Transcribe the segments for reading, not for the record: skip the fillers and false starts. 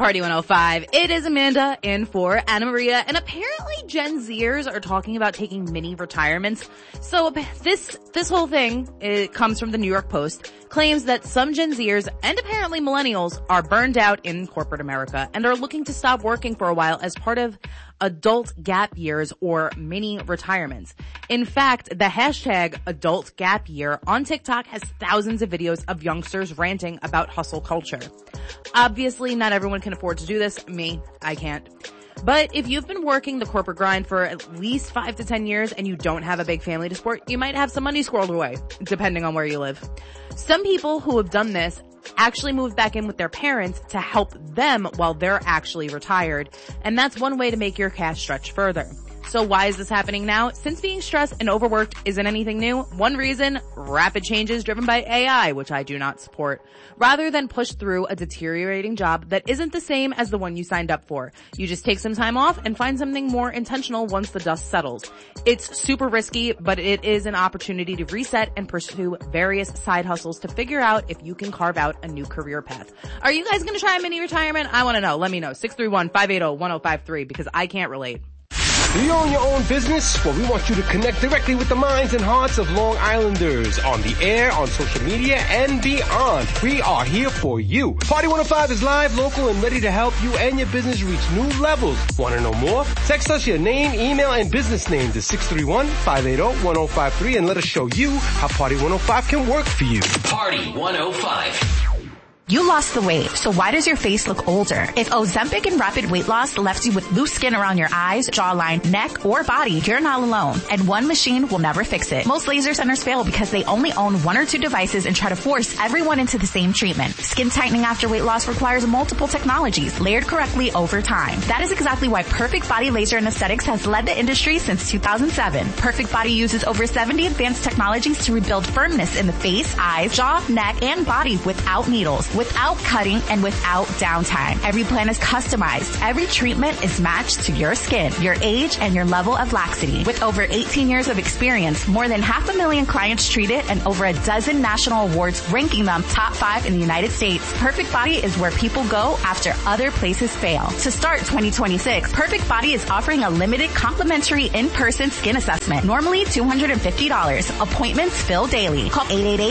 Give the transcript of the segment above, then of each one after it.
Party 105. It is Amanda in for Anna Maria, and apparently Gen Zers are talking about taking mini retirements. So this whole thing, it comes from the New York Post, claims that some Gen Zers and apparently millennials are burned out in corporate America and are looking to stop working for a while as part of adult gap years or mini retirements. In fact, the hashtag adult gap year on TikTok has thousands of videos of youngsters ranting about hustle culture. Obviously, not everyone can afford to do this. Me, I can't. But if you've been working the corporate grind for at least 5 to 10 years and you don't have a big family to support, you might have some money squirreled away, depending on where you live. Some people who have done this actually moved back in with their parents to help them while they're actually retired. And that's one way to make your cash stretch further. So why is this happening now? Since being stressed and overworked isn't anything new, one reason, rapid changes driven by AI, which I do not support, rather than push through a deteriorating job that isn't the same as the one you signed up for. You just take some time off and find something more intentional once the dust settles. It's super risky, but it is an opportunity to reset and pursue various side hustles to figure out if you can carve out a new career path. Are you guys going to try a mini retirement? I want to know. Let me know. 631-580-1053 because I can't relate. Do you own your own business? Well, we want you to connect directly with the minds and hearts of Long Islanders on the air, on social media, and beyond. We are here for you. Party 105 is live, local, and ready to help you and your business reach new levels. Want to know more? Text us your name, email, and business name to 631-580-1053 and let us show you how Party 105 can work for you. Party 105. You lost the weight, so why does your face look older? If Ozempic and rapid weight loss left you with loose skin around your eyes, jawline, neck, or body, you're not alone. And one machine will never fix it. Most laser centers fail because they only own 1 or 2 devices and try to force everyone into the same treatment. Skin tightening after weight loss requires multiple technologies, layered correctly over time. That is exactly why Perfect Body Laser and Aesthetics has led the industry since 2007. Perfect Body uses over 70 advanced technologies to rebuild firmness in the face, eyes, jaw, neck, and body without needles, without cutting, and without downtime. Every plan is customized. Every treatment is matched to your skin, your age, and your level of laxity. With over 18 years of experience, more than 500,000 clients treated, and over a dozen national awards ranking them top 5 in the United States, Perfect Body is where people go after other places fail. To start 2026, Perfect Body is offering a limited complimentary in-person skin assessment, normally $250. Appointments fill daily. Call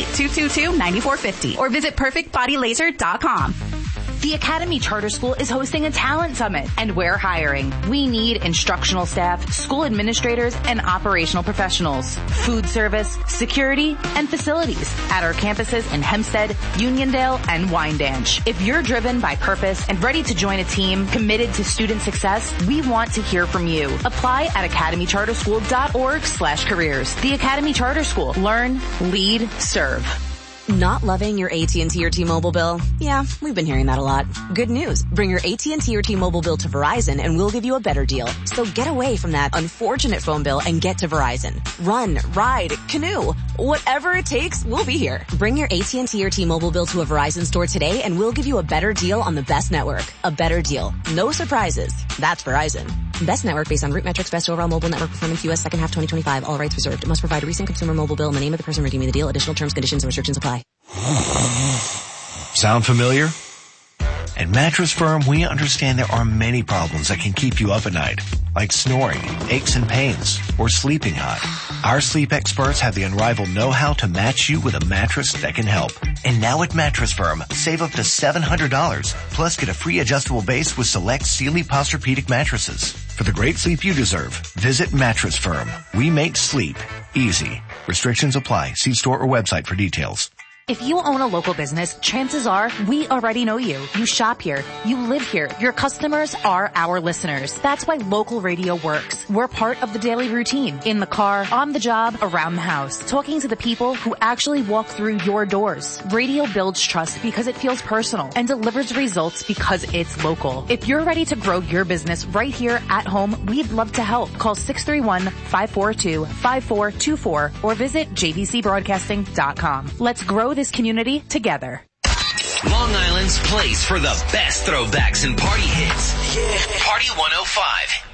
888-222-9450 or visit perfectbodylaser.com. The Academy Charter School is hosting a talent summit, and we're hiring. We need instructional staff, school administrators, and operational professionals, food service, security, and facilities at our campuses in Hempstead, Uniondale, and Wyandanch. If you're driven by purpose and ready to join a team committed to student success, we want to hear from you. Apply at academycharterschool.org/careers. The Academy Charter School. Learn, lead, serve. Not loving your AT&T or T-Mobile bill? Yeah, we've been hearing that a lot. Good news. Bring your AT&T or T-Mobile bill to Verizon and we'll give you a better deal. So get away from that unfortunate phone bill and get to Verizon. Run, ride, canoe. Whatever it takes, we'll be here. Bring your AT&T or T-Mobile bill to a Verizon store today and we'll give you a better deal on the best network. A better deal. No surprises. That's Verizon. Best network based on root metrics, best overall mobile network performance, U.S. second half 2025. All rights reserved. Must provide a recent consumer mobile bill in the name of the person redeeming the deal. Additional terms, conditions, and restrictions apply. Sound familiar? At Mattress Firm, we understand there are many problems that can keep you up at night, like snoring, aches and pains, or sleeping hot. Our sleep experts have the unrivaled know-how to match you with a mattress that can help. And now at Mattress Firm, save up to $700, plus get a free adjustable base with select Sealy Posturepedic mattresses. For the great sleep you deserve, visit Mattress Firm. We make sleep easy. Restrictions apply. See store or website for details. If you own a local business, chances are we already know you. You shop here. You live here. Your customers are our listeners. That's why local radio works. We're part of the daily routine. In the car, on the job, around the house. Talking to the people who actually walk through your doors. Radio builds trust because it feels personal and delivers results because it's local. If you're ready to grow your business right here at home, we'd love to help. Call 631-542-5424 or visit jvcbroadcasting.com. Let's grow this community together. Long Island's place for the best throwbacks and party hits. Yeah. Party 105.